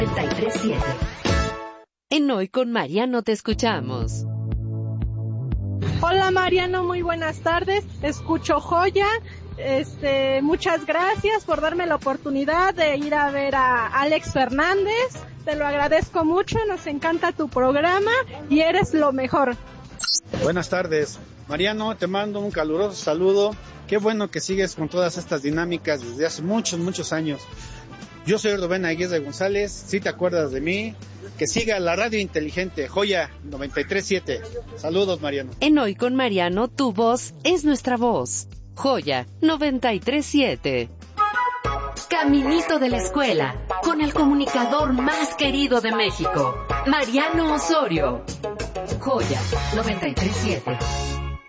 93.7. En Hoy con Mariano te escuchamos. Hola Mariano, muy buenas tardes. Escucho Joya. Muchas gracias por darme la oportunidad de ir a ver a Alex Fernández. Te lo agradezco mucho, nos encanta tu programa y eres lo mejor. Buenas tardes. Mariano, te mando un caluroso saludo. Qué bueno que sigues con todas estas dinámicas desde hace muchos años. Yo soy Rubén Aguirre González, si te acuerdas de mí, que siga la radio inteligente, Joya 93.7. Saludos, Mariano. En Hoy con Mariano, tu voz es nuestra voz. Joya 93.7. Caminito de la escuela, con el comunicador más querido de México, Mariano Osorio. Joya 93.7.